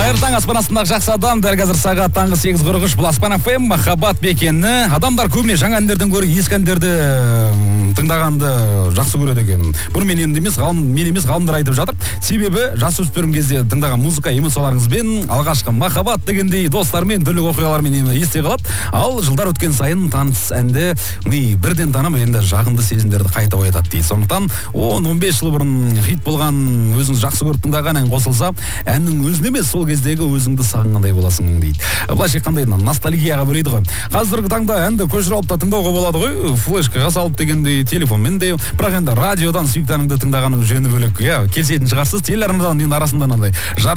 Қайырлы таң, аспан астындағы жақсы адам. Дәл қазір сағат таңғы 8:43. Бұл Аспан FM махаббат мекені. Адамдар көбіне жаңа әндерден гөрі ескі әндерді тыңдағанды жақсы көреді екен. Бұл мен емес, ғалымдар айтып жатыр. Себебі жасөспірім кезде тыңдаған музыка эмоцияларыңызбен алғашқы махаббат дегендей достармен түрлі оқиғалармен есте қалады. Ал жылдар өткен сайын таныс әнді бірден танам, енді жағымды сезімдерді қайта оятады дейді. Сондықтан 10-15 жыл бұрын хит болған, өзіңіз жақсы көріп тыңдаған ән қосылса, әннің өзін емес, сол кездегі өзіңді сағынғандай боласың дейді. Былайша айтқанда ностальгияға бөлейді ғой. Қазіргі таңда әнді көшіріп алып та тыңдауға болады ғой, флешкаға салып дегендей, телефонмен де. Бірақ енді радиодан сүйікті әніңді тыңдағаның жөні бөлек. Келісетін шығарсыз, телеарнадан арасында